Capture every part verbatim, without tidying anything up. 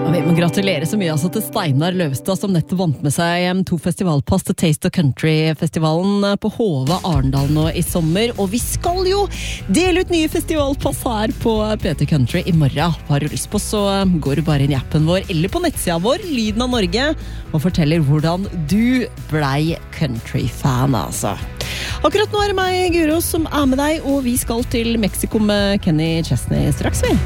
Vi må gratulere så mye altså til Steinar Løvstad som nettopp vant med seg to festivalpass til Taste of Country-festivalen på Hove Arendal nå i sommer. Og vi skal jo dele ut nye festivalpass her på P tre Country i morgen. Har du lyst på, så går du bare inn i appen vår eller på nettsida vår, Lyden av Norge, og forteller hvordan du blei country-fan, altså. Akkurat nå er det meg, Guro, som er med deg, og vi skal til Mexico med Kenny Chesney straks, vi.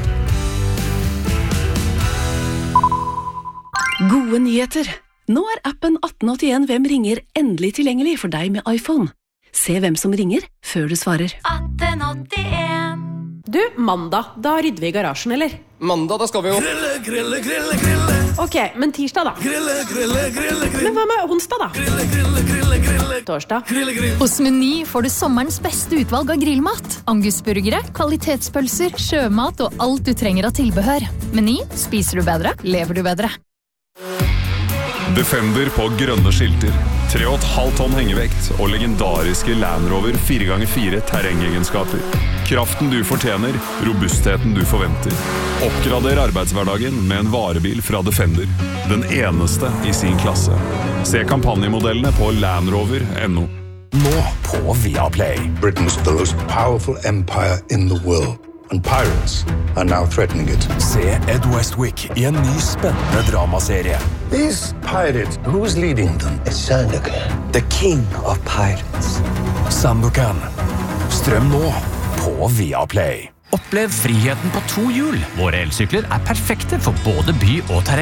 Gode nyheter! Nå er appen atten åttien Hvem ringer endelig tilgjengelig for deg med iPhone. Se hvem som ringer før du svarer. atten åttien Du, mandag, da rydder vi i garasjen, eller? Mandag, da skal vi jo Grille, grille, grille, grille Ok, men tirsdag da? Grille, grille, grille, grille Men hva med onsdag da? Grille, grille, grille, grille Torsdag? Grille, grille Hos Meny får du sommerens beste utvalg av grillmat. Angusburgere, kvalitetspølser, sjømat og alt du trenger av tilbehør. Meny, spiser du bedre, lever du bedre. Defender på grønne skilter, tre komma fem tonn hengevekt og legendariske Land Rover fire ganger fire terrengegenskaper. Kraften du fortjener, robustheten du forventer. Oppgrader arbeidshverdagen med en varebil fra Defender. Den eneste i sin klasse. Se kampanjemodellene på land rover punktum no. Nå på Viaplay. Britain's the most powerful empire in the world. And pirates are now threatening it. Se Ed Westwick i en ny spennende dramaserie. These pirates, who's leading them? It's Sandokan, the king of pirates. Sandokan. Strøm nå på Viaplay. Opplev friheten på to hjul. Våre elsykler er perfekte for både by og terreng.